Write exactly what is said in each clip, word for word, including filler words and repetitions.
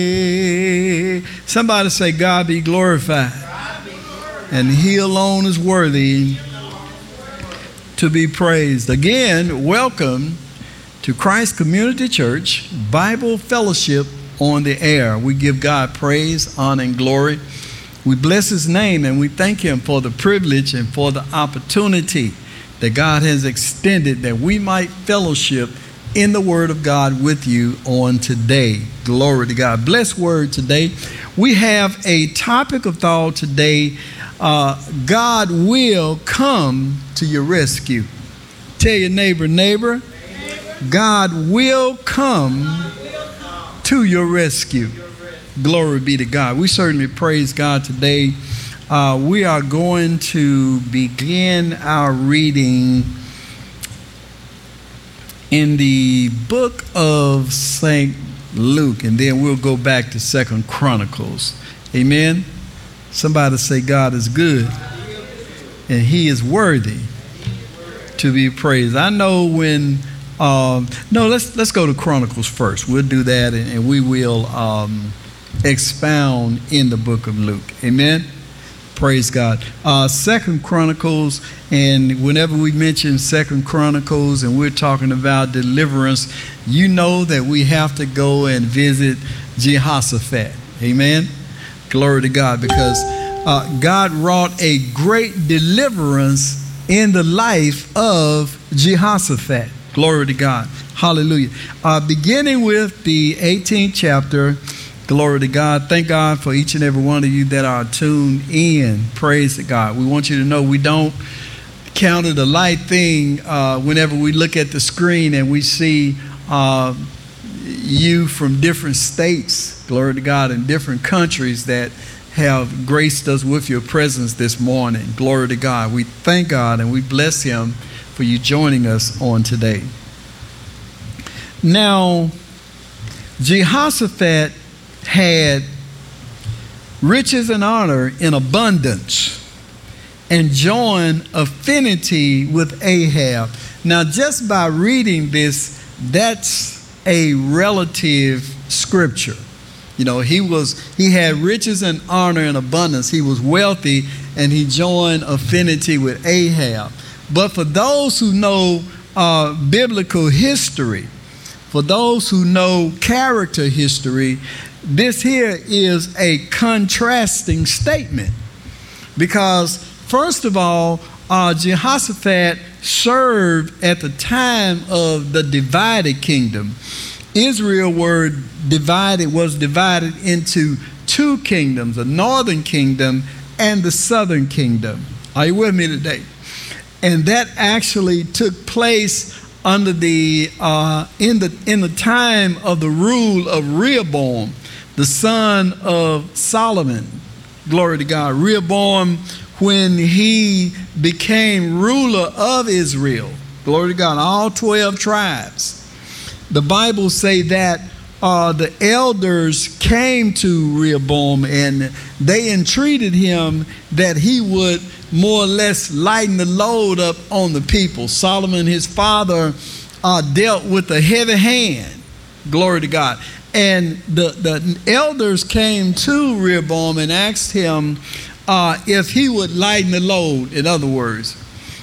Somebody say, God be glorified. God be glorified. And He alone is worthy to be praised. Again, welcome to Christ Community Church Bible Fellowship on the air. We give God praise, honor, and glory. We bless His name and we thank Him for the privilege and for the opportunity that God has extended that we might fellowship in the Word of God with you on today. Glory to God. Blessed word today. We have a topic of thought today. Uh, God will come to your rescue. Tell your neighbor, neighbor, God will come to your rescue. Glory be to God. We certainly praise God today. Uh, we are going to begin our reading in the book of Saint Luke, and then we'll go back to Second Chronicles. Amen. Somebody say, God is good, and He is worthy to be praised. I know when. Um, no, let's let's go to Chronicles first. We'll do that, and, and we will um, expound in the book of Luke. Amen. Praise God. Uh, Second Chronicles, and whenever we mention Second Chronicles and we're talking about deliverance, you know that we have to go and visit Jehoshaphat. Amen. Glory to God, because uh, God wrought a great deliverance in the life of Jehoshaphat. Glory to God. Hallelujah. Uh, beginning with the eighteenth chapter. Glory to God. Thank God for each and every one of you that are tuned in. Praise to God. We want you to know we don't count it a light thing uh, whenever we look at the screen and we see uh, you from different states, glory to God, in different countries that have graced us with your presence this morning. Glory to God. We thank God and we bless Him for you joining us on today. Now, Jehoshaphat had riches and honor in abundance and joined affinity with Ahab. Now, just by reading this, that's a relative scripture. You know, he was he had riches and honor in abundance. He was wealthy and he joined affinity with Ahab. But for those who know uh, biblical history, for those who know character history, this here is a contrasting statement because, first of all, uh, Jehoshaphat served at the time of the divided kingdom. Israel were divided, was divided into two kingdoms, a northern kingdom and the southern kingdom. Are you with me today? And that actually took place under the uh, in the in the time of the rule of Rehoboam, the son of Solomon. Glory to God. Rehoboam, when he became ruler of Israel, glory to God, all twelve tribes. The Bible say that uh, the elders came to Rehoboam and they entreated him that he would more or less lighten the load up on the people. Solomon, his father, uh, dealt with a heavy hand. Glory to God. And the, the elders came to Rehoboam and asked him uh, if he would lighten the load, in other words.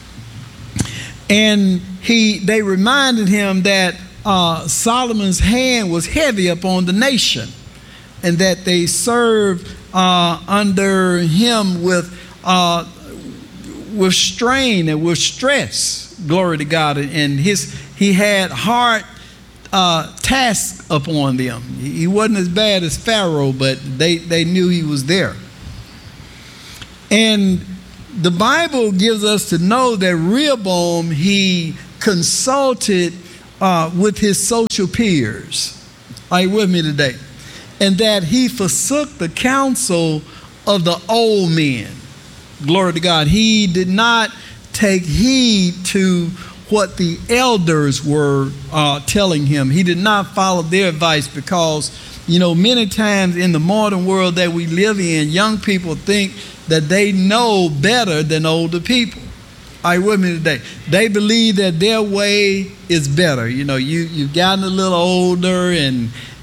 And he, they reminded him that uh, Solomon's hand was heavy upon the nation and that they served uh, under him with uh, with strain and with stress. Glory to God. And his he had hard uh, tasks upon them. He wasn't as bad as Pharaoh, but they, they knew he was there. And the Bible gives us to know that Rehoboam, he consulted uh, with his social peers. Are you with me today? And that he forsook the counsel of the old men. Glory to God. He did not take heed to what the elders were uh, telling him. He did not follow their advice because, you know, many times in the modern world that we live in, young people think that they know better than older people. Are you with me today? They believe that their way is better. You know, you, you've gotten a little older and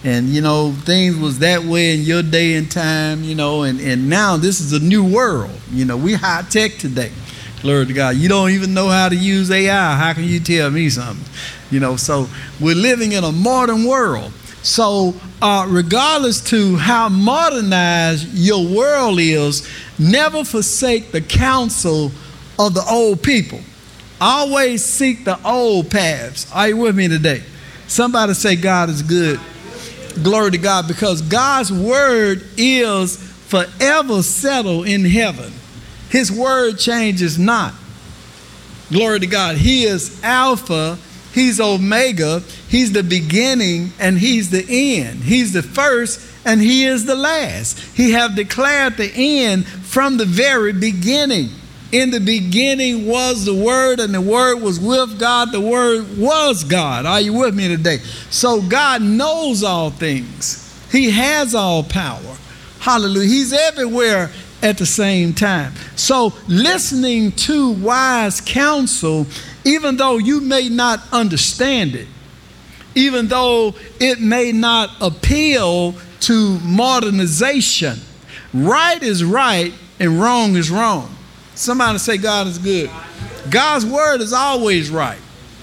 And, you know, things was that way in your day and time, you know, and, and now this is a new world. You know, we high tech today. Glory to God. You don't even know how to use A I. How can you tell me something? You know, so we're living in a modern world. So uh, regardless to how modernized your world is, never forsake the counsel of the old people. Always seek the old paths. Are you with me today? Somebody say God is good. Glory to God, because God's word is forever settled in heaven. His word changes not. Glory to God. He is Alpha. He's Omega. He's the beginning and he's the end. He's the first and he is the last. He have declared the end from the very beginning. In the beginning was the Word, and the Word was with God. The Word was God. Are you with me today? So God knows all things. He has all power. Hallelujah. He's everywhere at the same time. So listening to wise counsel, even though you may not understand it, even though it may not appeal to modernization, right is right and wrong is wrong. Somebody say God is good. God's word is always right.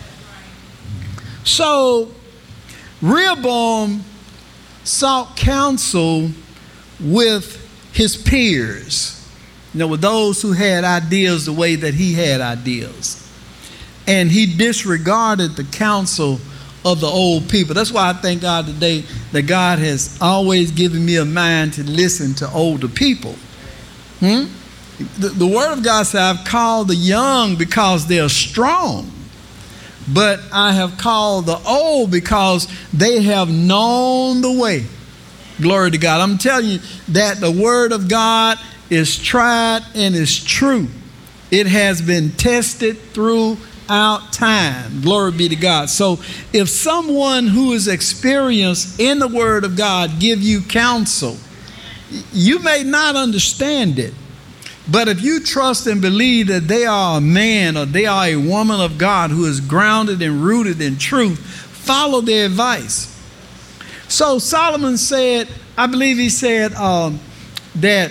So Rehoboam sought counsel with his peers, you know, with those who had ideas the way that he had ideas. And he disregarded the counsel of the old people. That's why I thank God today that God has always given me a mind to listen to older people. Hmm? The, the word of God says, I've called the young because they're strong, but I have called the old because they have known the way. Glory to God. I'm telling you that the word of God is tried and is true. It has been tested throughout time. Glory be to God. So if someone who is experienced in the word of God give you counsel, you may not understand it. But if you trust and believe that they are a man or they are a woman of God who is grounded and rooted in truth, follow their advice. So Solomon said, I believe he said um, that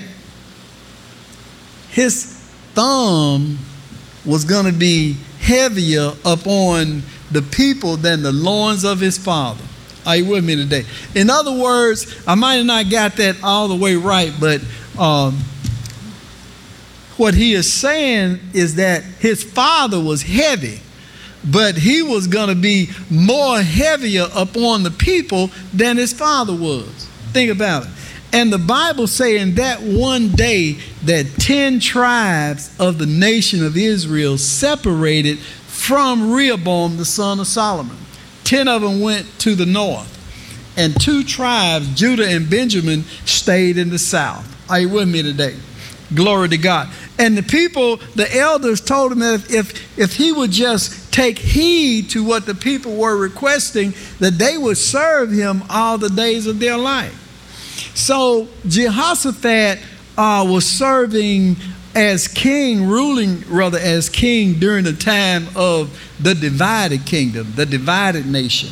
his thumb was going to be heavier upon the people than the loins of his father. Are you with me today? In other words, I might have not got that all the way right, but um, what he is saying is that his father was heavy, but he was going to be more heavier upon the people than his father was. Think about it. And the Bible saying that one day that ten tribes of the nation of Israel separated from Rehoboam, the son of Solomon. Ten of them went to the north, and two tribes, Judah and Benjamin, stayed in the south. Are you with me today? Glory to God. And the people, the elders told him that if, if he would just take heed to what the people were requesting, that they would serve him all the days of their life. So Jehoshaphat uh, was serving as king, ruling rather as king during the time of the divided kingdom, the divided nation.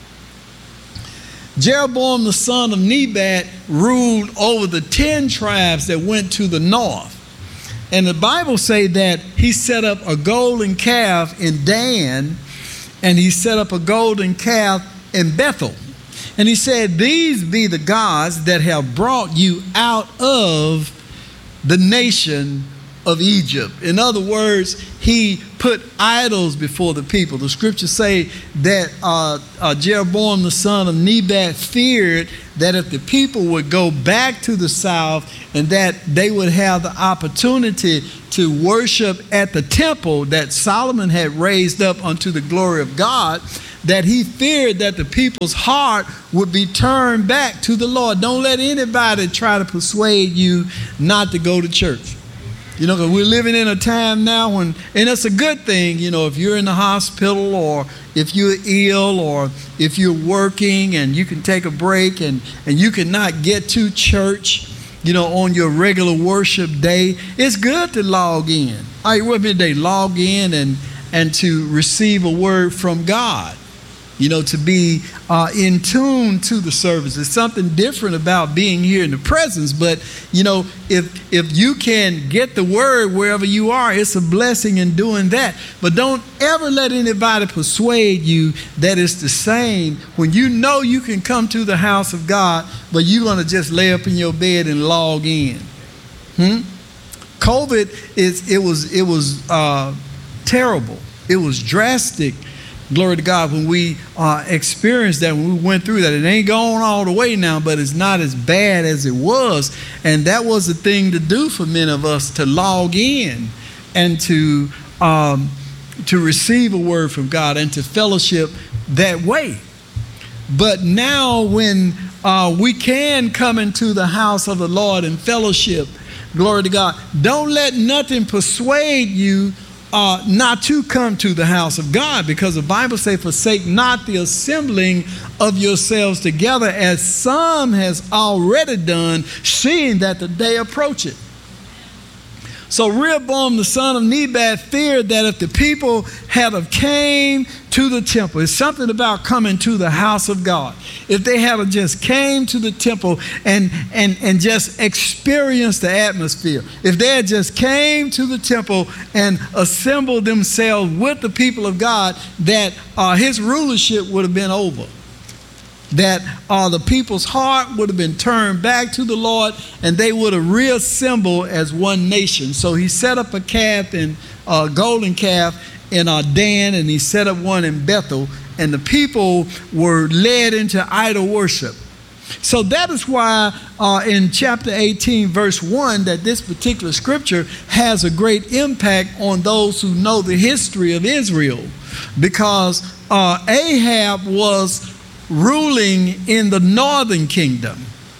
Jeroboam, the son of Nebat, ruled over the ten tribes that went to the north. And the Bible say that he set up a golden calf in Dan, and he set up a golden calf in Bethel. And he said, these be the gods that have brought you out of the nation of Egypt. In other words, he put idols before the people. The scriptures say that uh, uh, Jeroboam, the son of Nebat, feared that if the people would go back to the south and that they would have the opportunity to worship at the temple that Solomon had raised up unto the glory of God, that he feared that the people's heart would be turned back to the Lord. Don't let anybody try to persuade you not to go to church. You know, because we're living in a time now when, and it's a good thing, you know, if you're in the hospital or if you're ill or if you're working and you can take a break and, and you cannot get to church, you know, on your regular worship day, it's good to log in. Are you with me today? Log in and, and to receive a word from God. you know, to be uh, in tune to the service. There's something different about being here in the presence. But, you know, if if you can get the word wherever you are, it's a blessing in doing that. But don't ever let anybody persuade you that it's the same when you know you can come to the house of God, but you're going to just lay up in your bed and log in. Hmm? COVID, is it was, it was uh, terrible. It was drastic. Glory to God, when we uh, experienced that, when we went through that. It ain't gone all the way now, but it's not as bad as it was. And that was the thing to do for many of us, to log in and to um, to receive a word from God and to fellowship that way. But now when uh, we can come into the house of the Lord and fellowship, glory to God, don't let nothing persuade you Uh, not to come to the house of God, because the Bible says, forsake not the assembling of yourselves together, as some has already done, seeing that the day approacheth. So Rehoboam the son of Nebat feared that if the people had have came to the temple, it's something about coming to the house of God. If they had have just came to the temple and, and, and just experienced the atmosphere, if they had just came to the temple and assembled themselves with the people of God, that uh, his rulership would have been over. That uh, the people's heart would have been turned back to the Lord, and they would have reassembled as one nation. So he set up a calf, in a uh, golden calf in uh, Dan, and he set up one in Bethel, and the people were led into idol worship. So that is why uh, in chapter eighteen, verse one, that this particular scripture has a great impact on those who know the history of Israel, because uh, Ahab was ruling in the northern kingdom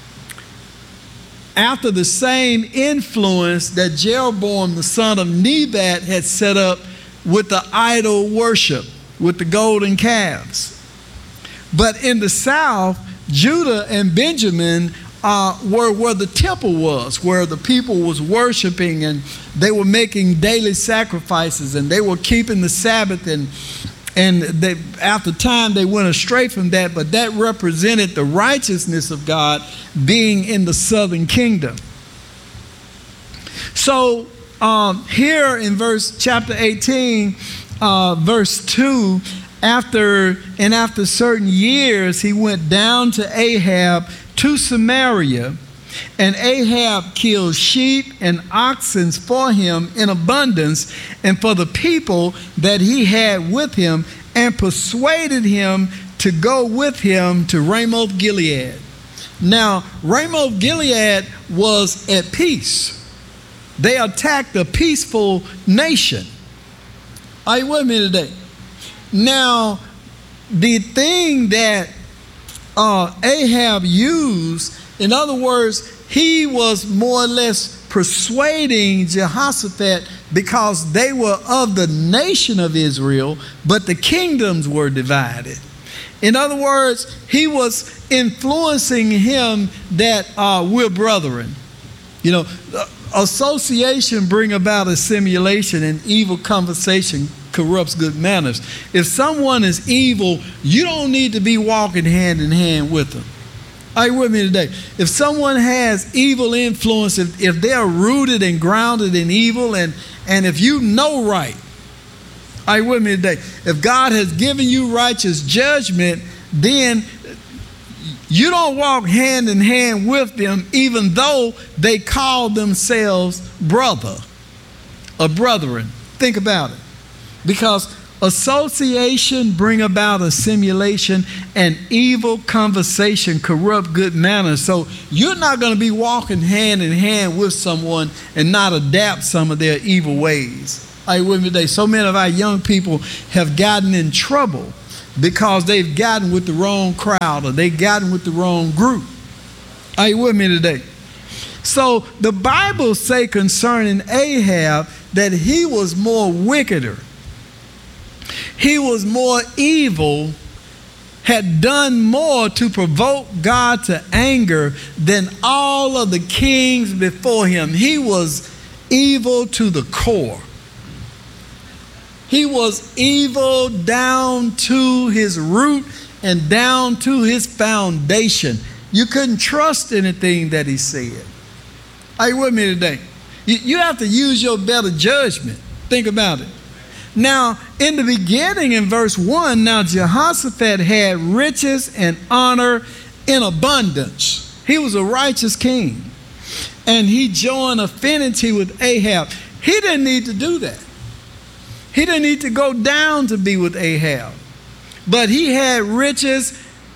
after the same influence that Jeroboam the son of Nebat had set up with the idol worship, with the golden calves. But in the south, Judah and Benjamin uh, were where the temple was, where the people was worshiping, and they were making daily sacrifices, and they were keeping the Sabbath, and And they, after time, they went astray from that, but that represented the righteousness of God being in the southern kingdom. So um, here in verse chapter eighteen, uh, verse two, after and after certain years, he went down to Ahab to Samaria, and Ahab killed sheep and oxen for him in abundance, and for the people that he had with him, and persuaded him to go with him to Ramoth Gilead. Now, Ramoth Gilead was at peace. They attacked a peaceful nation. Are you with me today? Now, the thing that uh, Ahab used, in other words, he was more or less persuading Jehoshaphat because they were of the nation of Israel, but the kingdoms were divided. In other words, he was influencing him that uh, we're brethren. You know, association bring about assimilation, and evil conversation corrupts good manners. If someone is evil, you don't need to be walking hand in hand with them. Are you with me today? If someone has evil influence, if, if they're rooted and grounded in evil, and, and if you know right, are you with me today? If God has given you righteous judgment, then you don't walk hand in hand with them, even though they call themselves brother or brethren. Think about it. Because association bring about assimilation, and evil conversation corrupt good manners. So you're not going to be walking hand in hand with someone and not adapt some of their evil ways. Are you with me today? So many of our young people have gotten in trouble because they've gotten with the wrong crowd, or they've gotten with the wrong group. Are you with me today? So the Bible say concerning Ahab that he was more wickeder. He was more evil, had done more to provoke God to anger than all of the kings before him. He was evil to the core. He was evil down to his root and down to his foundation. You couldn't trust anything that he said. Are you with me today? You, you have to use your better judgment. Think about it. Now, in the beginning, in verse one, now Jehoshaphat had riches and honor in abundance. He was a righteous king. And he joined affinity with Ahab. He didn't need to do that. He didn't need to go down to be with Ahab. But he had riches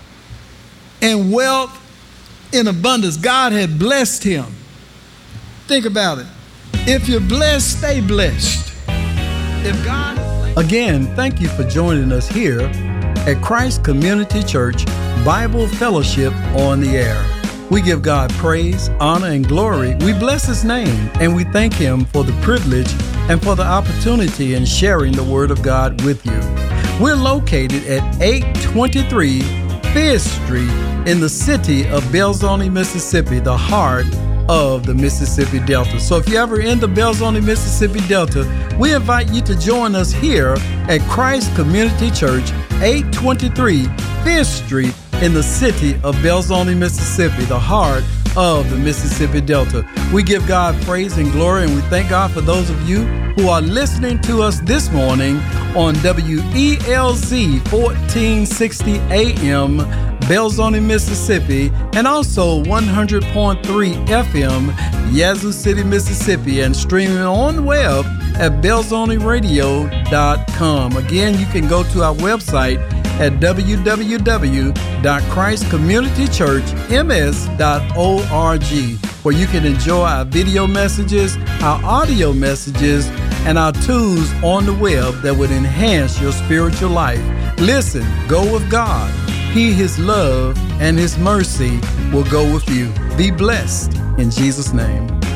and wealth in abundance. God had blessed him. Think about it. If you're blessed, stay blessed. If God... Again, thank you for joining us here at Christ Community Church Bible Fellowship on the air. We give God praise, honor, and glory. We bless his name, and we thank him for the privilege and for the opportunity in sharing the word of God with you. We're located at eight twenty-three Fifth Street in the city of Belzoni, Mississippi, the heart of the Mississippi Delta. So if you're ever in the Belzoni, Mississippi Delta, we invite you to join us here at Christ Community Church, eight twenty-three Fifth Street in the city of Belzoni, Mississippi, the heart of the Mississippi Delta. We give God praise and glory, and we thank God for those of you who are listening to us this morning on W E L Z fourteen sixty A M, Belzoni, Mississippi, and also one hundred point three F M, Yazoo City, Mississippi, and streaming on the web at belzoni radio dot com. Again, you can go to our website at w w w dot christ community church m s dot org, where you can enjoy our video messages, our audio messages, and our tools on the web that would enhance your spiritual life. Listen, go with God. He, his love, and his mercy will go with you. Be blessed in Jesus' name.